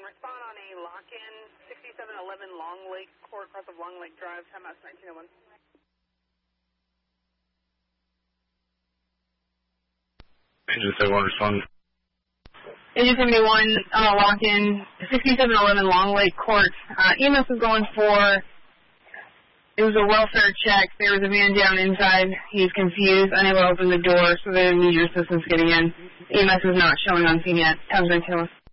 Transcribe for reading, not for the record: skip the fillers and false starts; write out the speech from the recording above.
respond on a lock-in 6711 Long Lake Court, across of Long Lake Drive, timeout 1901. Engine 71 respond. Engine 71 on a lock-in 6711 Long Lake Court. EMS is going for, it was a welfare check. There was a man down inside. He's confused, unable to open the door, so they need your assistance getting in. EMS is not showing on scene yet. Time's 1901.